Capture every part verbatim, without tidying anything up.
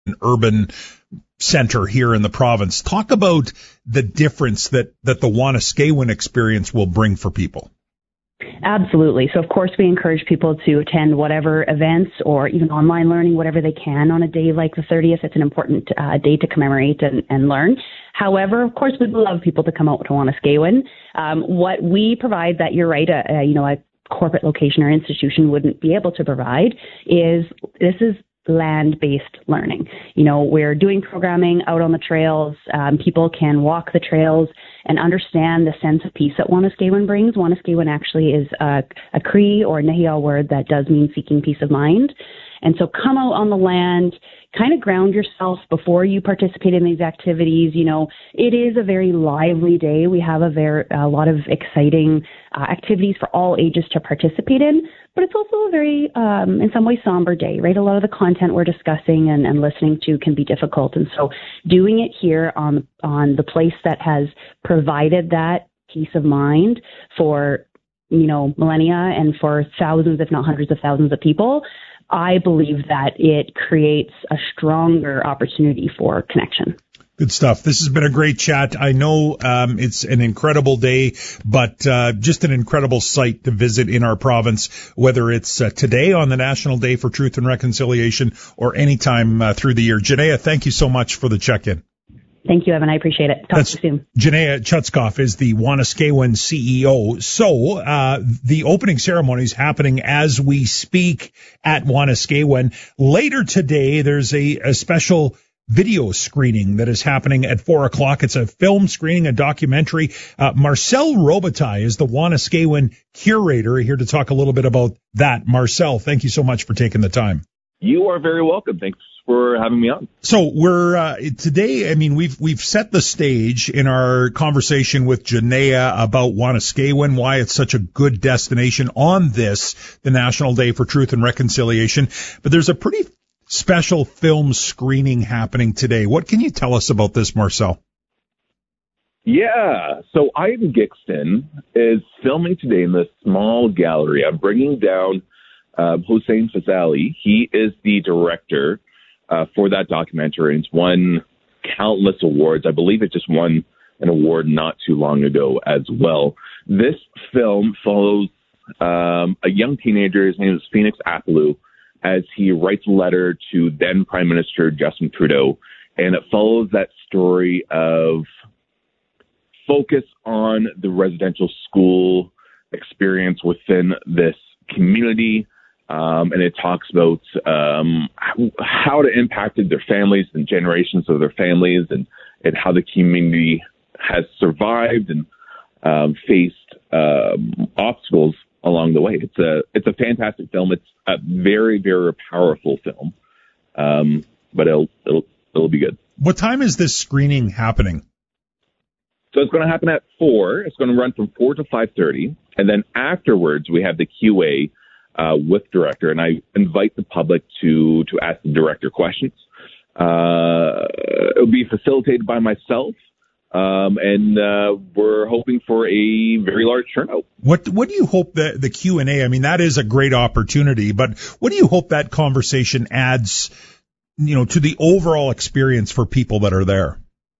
an urban center here in the province. Talk about the difference that, that the Wanuskewin experience will bring for people. Absolutely. So, of course, we encourage people to attend whatever events or even online learning, whatever they can on a day like the thirtieth. It's an important uh, day to commemorate and, and learn. However, of course, we'd love people to come out to Wanuskewin. Um, what we provide that you're right, a, a, you know, a corporate location or institution wouldn't be able to provide is this is land-based learning. You know, we're doing programming out on the trails. Um, people can walk the trails and understand the sense of peace that Wanuskewin brings. Wanuskewin actually is a, a Cree or Nehiyaw word that does mean seeking peace of mind. And so come out on the land, kind of ground yourself before you participate in these activities. You know, it is a very lively day. We have a very a lot of exciting uh, activities for all ages to participate in, but it's also a very, um, in some ways, somber day, right? A lot of the content we're discussing and, and listening to can be difficult. And so doing it here on, on the place that has provided that peace of mind for, you know, millennia and for thousands, if not hundreds of thousands of people, I believe that it creates a stronger opportunity for connection. Good stuff. This has been a great chat. I know um, it's an incredible day, but uh, just an incredible site to visit in our province, whether it's uh, today on the National Day for Truth and Reconciliation or anytime uh, through the year. Janaea, thank you so much for the check-in. Thank you, Evan. I appreciate it. Talk That's, to you soon. Janaea Chutskoff is the Wanuskewin C E O. So uh the opening ceremony is happening as we speak at Wanuskewin. Later today, there's a, a special video screening that is happening at four o'clock. It's a film screening, a documentary. Uh, Marcel Robitaille is the Wanuskewin curator, here to talk a little bit about that. Marcel, thank you so much for taking the time. You are very welcome. Thanks for having me on. So we're uh, today. I mean, we've we've set the stage in our conversation with Janaea about Wanuskewin, why it's such a good destination on this, the National Day for Truth and Reconciliation. But there's a pretty special film screening happening today. What can you tell us about this, Marcel? Yeah, so Ian Gixton is filming today in this small gallery. I'm bringing down uh, Hossein Fazali. He is the director uh, for that documentary, and it's won countless awards. I believe it just won an award not too long ago as well. This film follows um, a young teenager. His name is Phoenix Apollo, as he writes a letter to then Prime Minister Justin Trudeau, and it follows that story of focus on the residential school experience within this community, um, and it talks about um, how it impacted their families and generations of their families, and, and how the community has survived and um, faced um, obstacles along the way. It's a it's a fantastic film. It's a very, very powerful film, um, but it'll, it'll it'll be good. What time is this screening happening? So it's going to happen at four. It's going to run from four to five thirty, and then afterwards we have the Q A uh, with director, and I invite the public to to ask the director questions. Uh, it'll be facilitated by myself. Um, and, uh, we're hoping for a very large turnout. What, what do you hope that the Q and A, I mean, that is a great opportunity, but what do you hope that conversation adds, you know, to the overall experience for people that are there?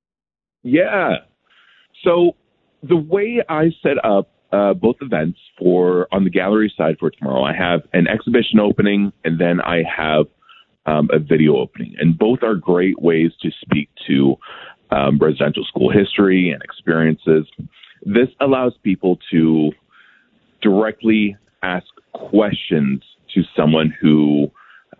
Yeah. So the way I set up, uh, both events for, on the gallery side for tomorrow, I have an exhibition opening and then I have, um, a video opening, and both are great ways to speak to Um, residential school history and experiences. This allows people to directly ask questions to someone who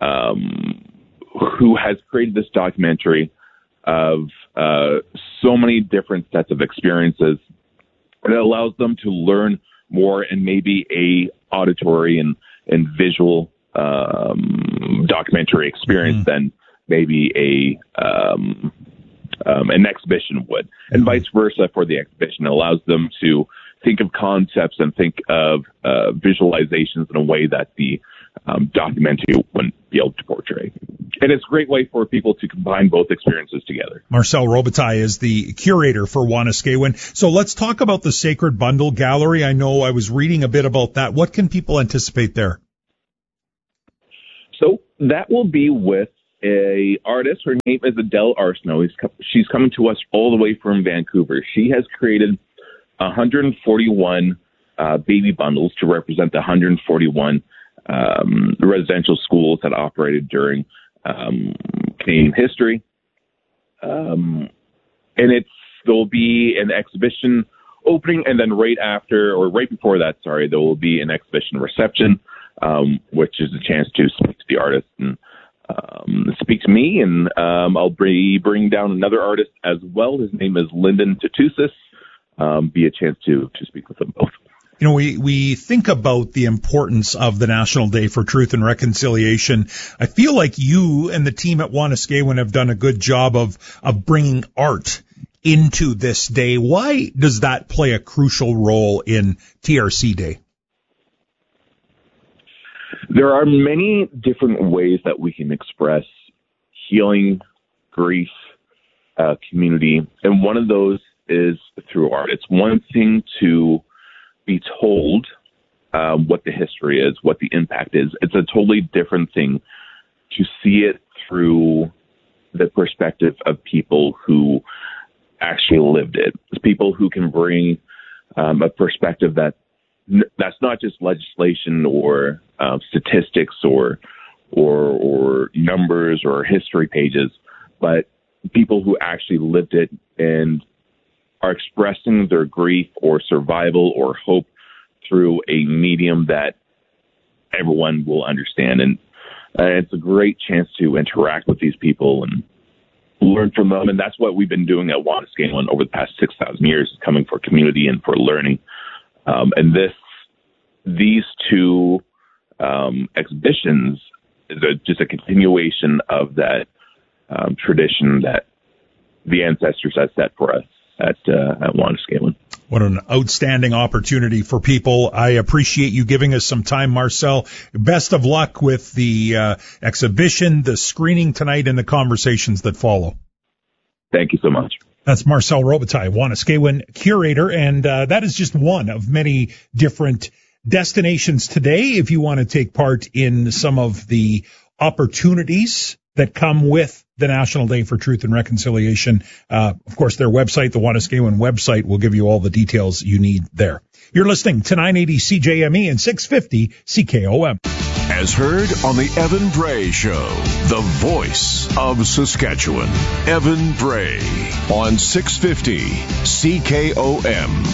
um, who has created this documentary of uh, so many different sets of experiences. It allows them to learn more in maybe a auditory and, and visual um, documentary experience mm-hmm. than maybe a um, Um, an exhibition would, and vice versa for the exhibition. It allows them to think of concepts and think of uh, visualizations in a way that the um, documentary wouldn't be able to portray. And it's a great way for people to combine both experiences together. Marcel Robitaille is the curator for Wanuskewin. So let's talk about the Sacred Bundle Gallery. I know I was reading a bit about that. What can people anticipate there? So that will be with a artist. Her name is Adele Arsenault. She's coming to us all the way from Vancouver. She has created one hundred forty-one uh, baby bundles to represent the one hundred forty-one um, residential schools that operated during um, Canadian history. Um, and it's there will be an exhibition opening, and then right after, or right before that, sorry, there will be an exhibition reception, um, which is a chance to speak to the artist and um, speak to me. And um, I'll be bringing down another artist as well. His name is Lyndon Tatusis. Um, be a chance to to speak with them both. You know, we, we think about the importance of the National Day for Truth and Reconciliation. I feel like you and the team at Wanuskewin have done a good job of, of bringing art into this day. Why does that play a crucial role in T R C Day? There are many different ways that we can express healing, grief, uh, community, and one of those is through art. It's one thing to be told um, what the history is, what the impact is. It's a totally different thing to see it through the perspective of people who actually lived it. It's people who can bring um, a perspective that that's not just legislation or uh, statistics or or or numbers or history pages, but people who actually lived it and are expressing their grief or survival or hope through a medium that everyone will understand. And uh, it's a great chance to interact with these people and learn from them. And that's what we've been doing at Wanuskewin over the past six thousand years, coming for community and for learning. Um, and this, these two um, exhibitions is a, just a continuation of that um, tradition that the ancestors have set for us at uh, at Wanuskewin. What an outstanding opportunity for people. I appreciate you giving us some time, Marcel. Best of luck with the uh, exhibition, the screening tonight, and the conversations that follow. Thank you so much. That's Marcel Robitaille, Wanuskewin curator, and uh, that is just one of many different destinations today. If you want to take part in some of the opportunities that come with the National Day for Truth and Reconciliation. Uh, of course, their website, the Wanuskewin website, will give you all the details you need there. You're listening to nine eighty C J M E and six fifty C K O M. As heard on the Evan Bray Show, the voice of Saskatchewan. Evan Bray on six fifty C K O M.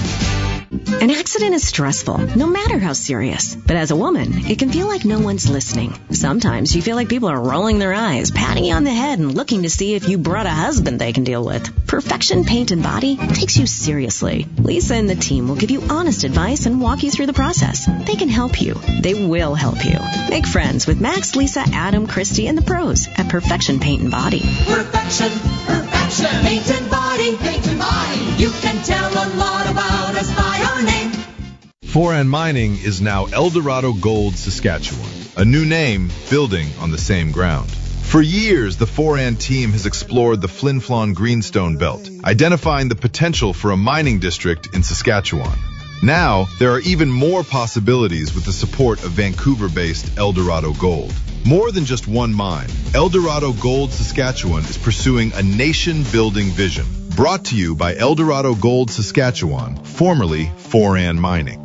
An accident is stressful, no matter how serious. But as a woman, it can feel like no one's listening. Sometimes you feel like people are rolling their eyes, patting you on the head, and looking to see if you brought a husband they can deal with. Perfection Paint and Body takes you seriously. Lisa and the team will give you honest advice and walk you through the process. They can help you. They will help you. Make friends with Max, Lisa, Adam, Christy, and the pros at Perfection Paint and Body. Perfection, perfection, paint and body, paint and body. You can tell a lot about us by our name. Foran Mining is now Eldorado Gold Saskatchewan, a new name building on the same ground. For years, the Foran team has explored the Flin Flon Greenstone Belt, identifying the potential for a mining district in Saskatchewan. Now, there are even more possibilities with the support of Vancouver-based Eldorado Gold. More than just one mine, Eldorado Gold Saskatchewan is pursuing a nation-building vision. Brought to you by Eldorado Gold Saskatchewan, formerly Foran Mining.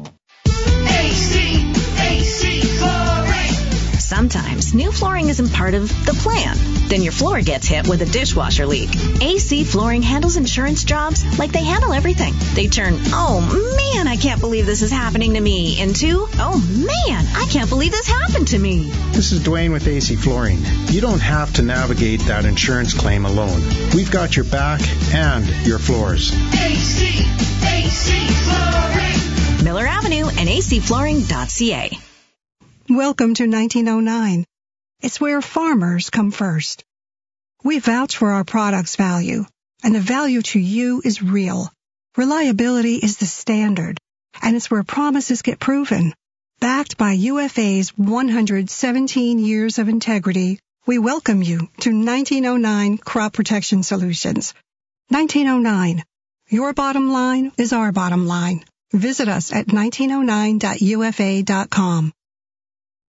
A C, A C Flooring. Sometimes new flooring isn't part of the plan. Then your floor gets hit with a dishwasher leak. A C Flooring handles insurance jobs like they handle everything. They turn, oh man, I can't believe this is happening to me, into, oh man, I can't believe this happened to me. This is Dwayne with A C Flooring. You don't have to navigate that insurance claim alone. We've got your back and your floors. A C, A C Flooring. Miller Avenue and A C flooring dot C A. Welcome to nineteen oh nine. It's where farmers come first. We vouch for our product's value, and the value to you is real. Reliability is the standard, and it's where promises get proven. Backed by U F A's one hundred seventeen years of integrity, we welcome you to nineteen oh nine Crop Protection Solutions. nineteen oh nine. Your bottom line is our bottom line. Visit us at nineteen oh nine dot U F A dot com.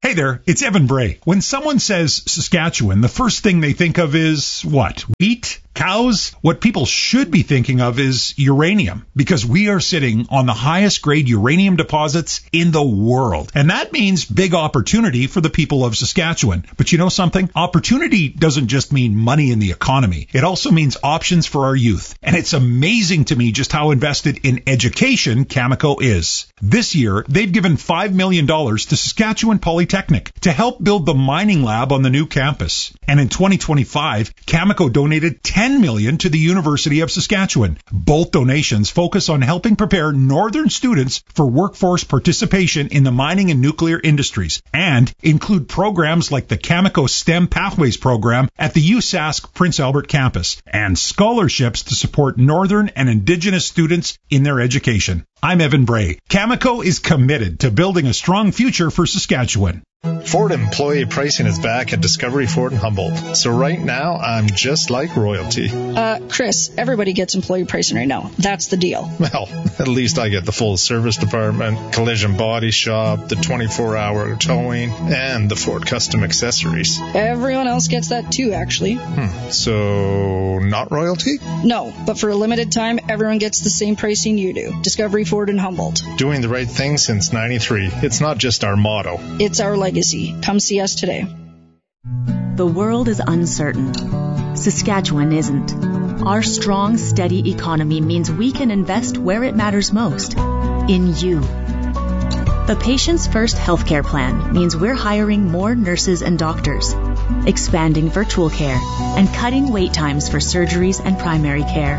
Hey there, it's Evan Bray. When someone says Saskatchewan, the first thing they think of is what? Wheat? Cows? What people should be thinking of is uranium, because we are sitting on the highest grade uranium deposits in the world. And that means big opportunity for the people of Saskatchewan. But you know something? Opportunity doesn't just mean money in the economy. It also means options for our youth. And it's amazing to me just how invested in education Cameco is. This year, they've given five million dollars to Saskatchewan Polytechnic to help build the mining lab on the new campus. And in twenty twenty-five, Cameco donated ten million dollars to the University of Saskatchewan. Both donations focus on helping prepare northern students for workforce participation in the mining and nuclear industries, and include programs like the Cameco STEM Pathways program at the U S A S C Prince Albert campus, and scholarships to support northern and indigenous students in their education. I'm Evan Bray. Cameco is committed to building a strong future for Saskatchewan. Ford employee pricing is back at Discovery Ford in Humboldt. So right now, I'm just like royalty. Uh, Chris, everybody gets employee pricing right now. That's the deal. Well, at least I get the full service department, collision body shop, the twenty-four hour towing, and the Ford custom accessories. Everyone else gets that too, actually. Hmm. So, not royalty? No, but for a limited time, everyone gets the same pricing you do. Discovery Ford in Humboldt. Doing the right thing since ninety-three. It's not just our motto. It's our legacy. Come see us today. The world is uncertain. Saskatchewan isn't. Our strong, steady economy means we can invest where it matters most, in you. The Patients First healthcare plan means we're hiring more nurses and doctors, expanding virtual care, and cutting wait times for surgeries and primary care.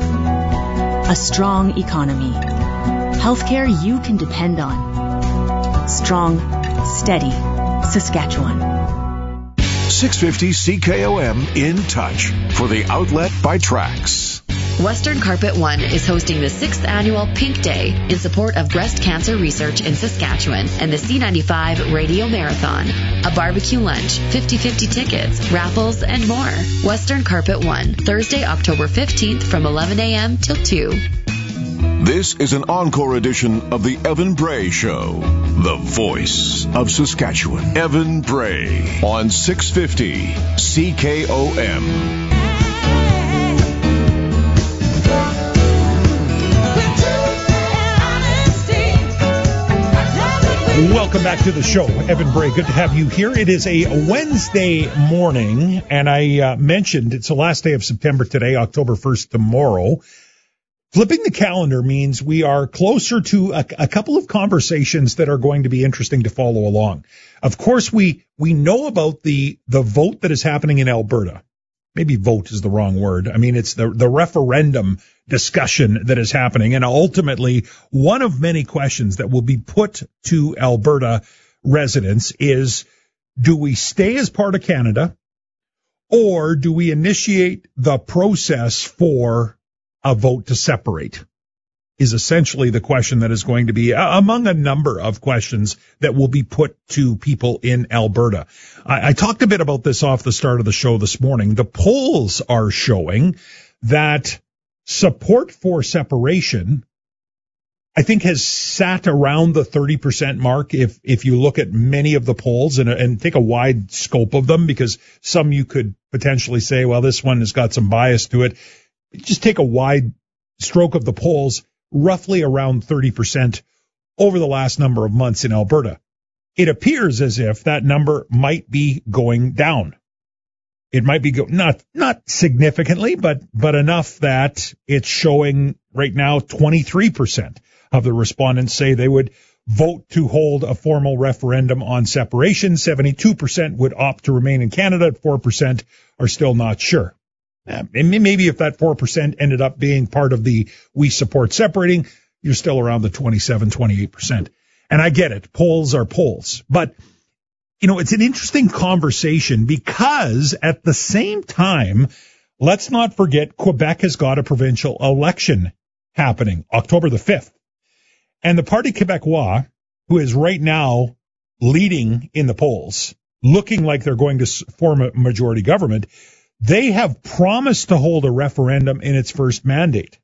A strong economy. Healthcare you can depend on. Strong, steady Saskatchewan. six fifty C K O M in touch for the outlet by Trax. Western Carpet One is hosting the sixth annual Pink Day in support of breast cancer research in Saskatchewan and the C ninety-five Radio Marathon. A barbecue lunch, fifty-fifty tickets, raffles, and more. Western Carpet One, Thursday, October fifteenth from eleven a.m. till two. This is an encore edition of the Evan Bray Show, the voice of Saskatchewan. Evan Bray on six fifty C K O M. Welcome back to the show. Evan Bray, good to have you here. It is a Wednesday morning, and I uh, mentioned it's the last day of September today, October first tomorrow. Flipping the calendar means we are closer to a, a couple of conversations that are going to be interesting to follow along. Of course, we we know about the the vote that is happening in Alberta. Maybe vote is the wrong word. I mean, it's the, the referendum discussion that is happening. And ultimately, one of many questions that will be put to Alberta residents is, do we stay as part of Canada, or do we initiate the process for a vote to separate? Is essentially the question that is going to be uh, among a number of questions that will be put to people in Alberta. I, I talked a bit about this off the start of the show this morning. The polls are showing that support for separation, I think, has sat around the thirty percent mark if if you look at many of the polls and, and take a wide scope of them, because some you could potentially say, well, this one has got some bias to it. Just take a wide stroke of the polls, roughly around thirty percent over the last number of months in Alberta. It appears as if that number might be going down. It might be go, not not significantly, but but enough that it's showing right now twenty-three percent of the respondents say they would vote to hold a formal referendum on separation. seventy-two percent would opt to remain in Canada. four percent are still not sure. Uh, and maybe if that four percent ended up being part of the we support separating, you're still around the twenty-seven, twenty-eight percent. And I get it. Polls are polls. But, you know, it's an interesting conversation because at the same time, let's not forget Quebec has got a provincial election happening October the fifth. And the Parti Québécois, who is right now leading in the polls, looking like they're going to form a majority government, they have promised to hold a referendum in its first mandate.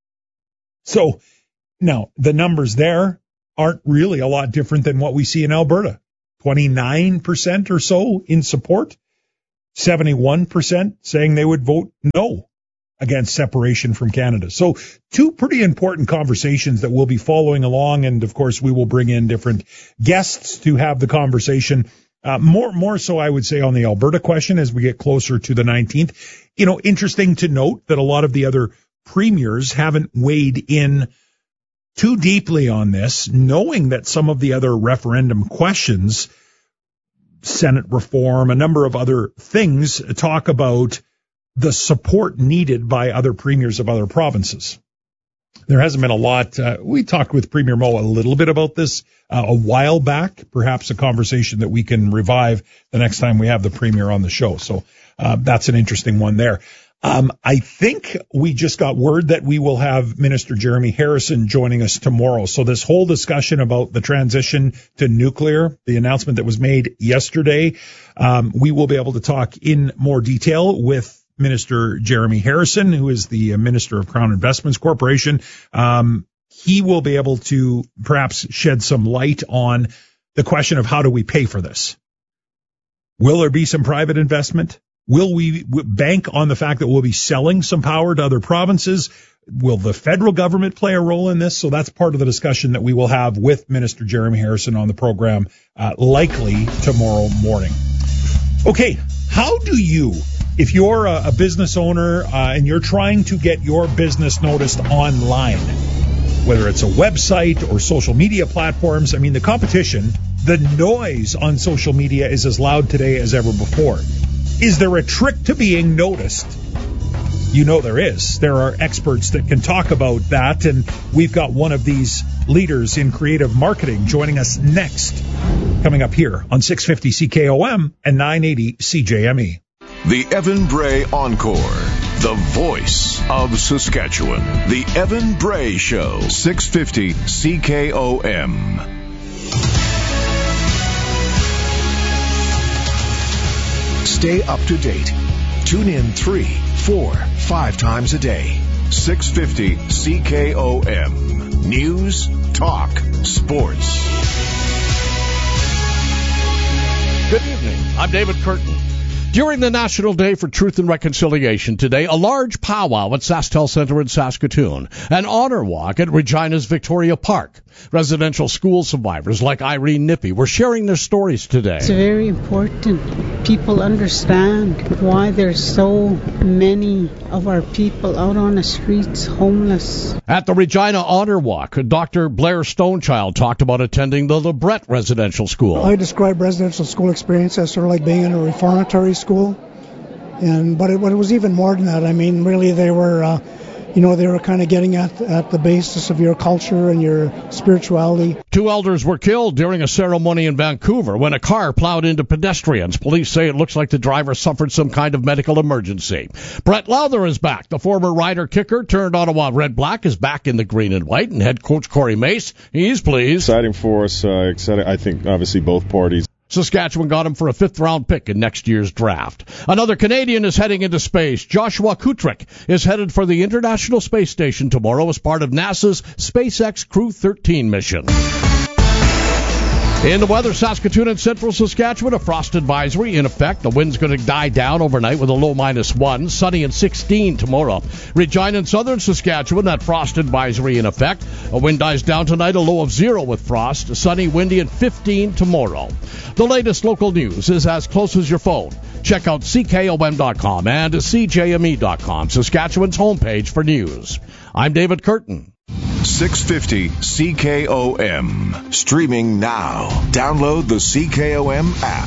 So now the numbers there aren't really a lot different than what we see in Alberta. twenty-nine percent or so in support, seventy-one percent saying they would vote no against separation from Canada. So two pretty important conversations that we'll be following along. And of course, we will bring in different guests to have the conversation. Uh, more, more so, I would say, on the Alberta question as we get closer to the nineteenth. You know, interesting to note that a lot of the other premiers haven't weighed in too deeply on this, knowing that some of the other referendum questions, Senate reform, a number of other things, talk about the support needed by other premiers of other provinces. There hasn't been a lot. Uh, we talked with Premier Moe a little bit about this uh, a while back, perhaps a conversation that we can revive the next time we have the Premier on the show. So uh, that's an interesting one there. Um, I think we just got word that we will have Minister Jeremy Harrison joining us tomorrow. So this whole discussion about the transition to nuclear, the announcement that was made yesterday, um, we will be able to talk in more detail with Minister Jeremy Harrison, who is the Minister of Crown Investments Corporation. Um, he will be able to perhaps shed some light on the question of how do we pay for this? Will there be some private investment? Will we bank on the fact that we'll be selling some power to other provinces? Will the federal government play a role in this? So that's part of the discussion that we will have with Minister Jeremy Harrison on the program, uh, likely tomorrow morning. Okay, how do you, if you're a, a business owner uh, and you're trying to get your business noticed online, whether it's a website or social media platforms, I mean, the competition, the noise on social media is as loud today as ever before. Is there a trick to being noticed? You know there is. There are experts that can talk about that, and we've got one of these leaders in creative marketing joining us next, coming up here on six fifty C K O M and nine eighty C J M E. The Evan Bray Encore, the voice of Saskatchewan. The Evan Bray Show, six fifty C K O M. Stay up to date. Tune in three, four, five times a day. six fifty C K O M. News, talk, sports. Good evening. I'm David Curtin. During the National Day for Truth and Reconciliation today, a large powwow at SaskTel Center in Saskatoon, an honor walk at Regina's Victoria Park. Residential school survivors like Irene Nippy were sharing their stories today. It's very important. People understand why there's so many of our people out on the streets homeless. At the Regina Honor Walk, Doctor Blair Stonechild talked about attending the LeBret Residential School. I describe residential school experience as sort of like being in a reformatory school, and but it, but it was even more than that. I mean, really, they were, uh, you know, they were kind of getting at at the basis of your culture and your spirituality. Two elders were killed during a ceremony in Vancouver when a car plowed into pedestrians. Police say it looks like the driver suffered some kind of medical emergency. Brett Lowther is back. The former Rider kicker turned Ottawa Red Black is back in the green and white, and head coach Corey Mace, he's pleased. Exciting for us. Uh, exciting. I think obviously both parties. Saskatchewan got him for a fifth-round pick in next year's draft. Another Canadian is heading into space. Joshua Kutrick is headed for the International Space Station tomorrow as part of NASA's SpaceX Crew thirteen mission. In the weather, Saskatoon and central Saskatchewan, a frost advisory in effect. The wind's going to die down overnight with a low minus one. Sunny and sixteen tomorrow. Regina and southern Saskatchewan, that frost advisory in effect. A wind dies down tonight, a low of zero with frost. Sunny, windy, and fifteen tomorrow. The latest local news is as close as your phone. Check out C K O M dot com and C J M E dot com, Saskatchewan's homepage for news. I'm David Curtin. six fifty C K O M. Streaming now. Download the C K O M app.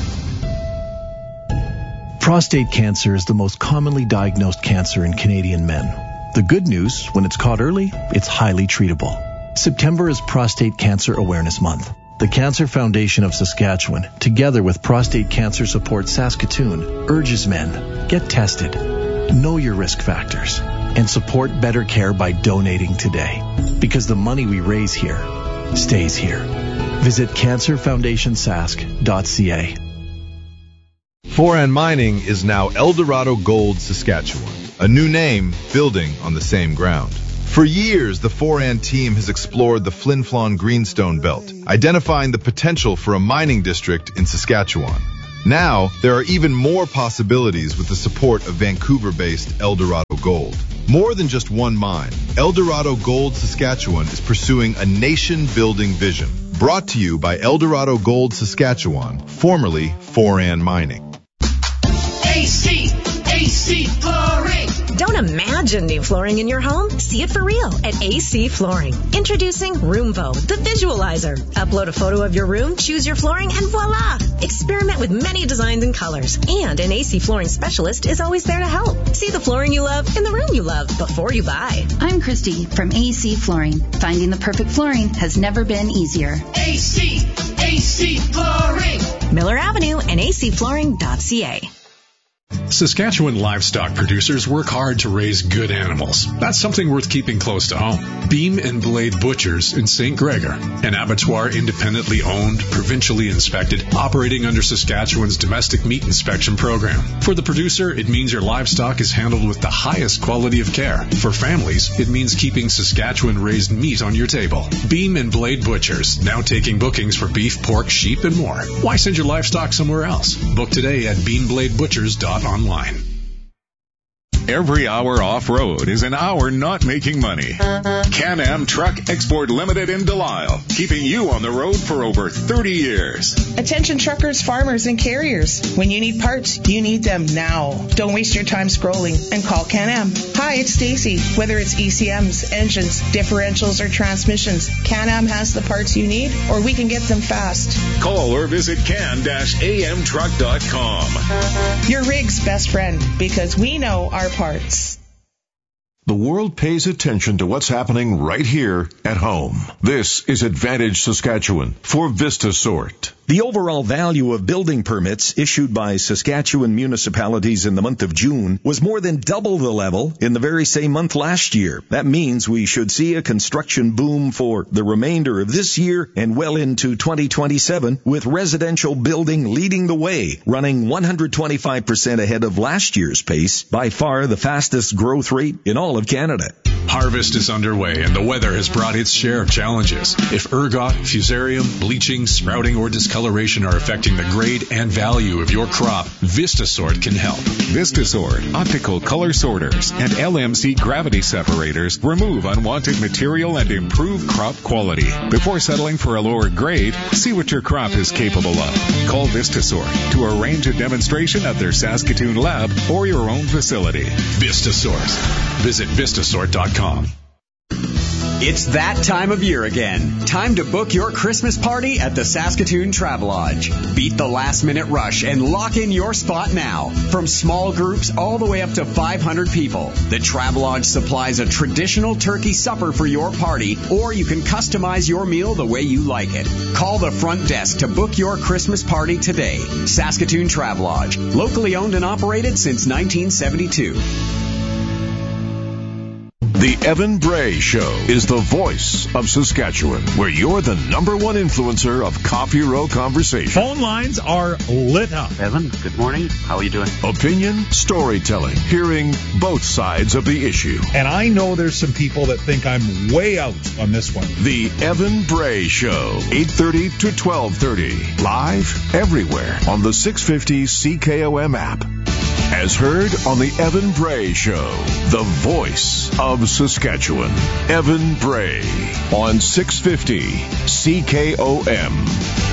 Prostate cancer is the most commonly diagnosed cancer in Canadian men. The good news, when it's caught early, it's highly treatable. September is Prostate Cancer Awareness Month. The Cancer Foundation of Saskatchewan, together with Prostate Cancer Support Saskatoon, urges men, get tested, know your risk factors, and support better care by donating today. Because the money we raise here stays here. Visit cancer foundation sask dot c a. Foran Mining is now Eldorado Gold Saskatchewan, a new name building on the same ground. For years, the Foran team has explored the Flin Flon Greenstone Belt, identifying the potential for a mining district in Saskatchewan. Now, there are even more possibilities with the support of Vancouver-based Eldorado Gold. More than just one mine, Eldorado Gold Saskatchewan is pursuing a nation-building vision. Brought to you by Eldorado Gold Saskatchewan, formerly Foran Mining. A C, A C Flooring. Don't imagine new flooring in your home. See it for real at A C Flooring. Introducing Roomvo, the visualizer. Upload a photo of your room, choose your flooring, and voila! Experiment with many designs and colors. And an A C Flooring specialist is always there to help. See the flooring you love in the room you love before you buy. I'm Christy from A C Flooring. Finding the perfect flooring has never been easier. A C, A C Flooring. Miller Avenue and A C flooring dot C A. Saskatchewan livestock producers work hard to raise good animals. That's something worth keeping close to home. Beam and Blade Butchers in Saint Gregor, an abattoir independently owned, provincially inspected, operating under Saskatchewan's domestic meat inspection program. For the producer, it means your livestock is handled with the highest quality of care. For families, it means keeping Saskatchewan-raised meat on your table. Beam and Blade Butchers, now taking bookings for beef, pork, sheep, and more. Why send your livestock somewhere else? Book today at beam blade butchers dot online. Every hour off-road is an hour not making money. Can-Am Truck Export Limited in Delisle, keeping you on the road for over thirty years. Attention truckers, farmers, and carriers. When you need parts, you need them now. Don't waste your time scrolling and call Can-Am. Hi, it's Stacy. Whether it's E C Ms, engines, differentials, or transmissions, Can-Am has the parts you need, or we can get them fast. Call or visit can A M truck dot com. Your rig's best friend, because we know our parts. The world pays attention to what's happening right here at home. This is Advantage Saskatchewan for VistaSort. The overall value of building permits issued by Saskatchewan municipalities in the month of June was more than double the level in the very same month last year. That means we should see a construction boom for the remainder of this year and well into twenty twenty-seven, with residential building leading the way, running one hundred twenty-five percent ahead of last year's pace, by far the fastest growth rate in all of Canada. Harvest is underway and the weather has brought its share of challenges. If ergot, fusarium, bleaching, sprouting, or discoloration are affecting the grade and value of your crop, VistaSort can help. VistaSort, optical color sorters, and L M C gravity separators remove unwanted material and improve crop quality. Before settling for a lower grade, see what your crop is capable of. Call VistaSort to arrange a demonstration at their Saskatoon lab or your own facility. VistaSort. Visit vistasort dot com. It's that time of year again. Time to book your Christmas party at the Saskatoon Travelodge. Beat the last-minute rush and lock in your spot now. From small groups all the way up to five hundred people, the Travelodge supplies a traditional turkey supper for your party, or you can customize your meal the way you like it. Call the front desk to book your Christmas party today. Saskatoon Travelodge, locally owned and operated since nineteen seventy-two. The Evan Bray Show is the voice of Saskatchewan, where you're the number one influencer of Coffee Row conversation. Phone lines are lit up. Evan, good morning. How are you doing? Opinion, storytelling, hearing both sides of the issue. And I know there's some people that think I'm way out on this one. The Evan Bray Show, eight thirty to twelve thirty, live everywhere on the six fifty C K O M app. As heard on the Evan Bray Show, the voice of Saskatchewan. Evan Bray on six fifty C K O M.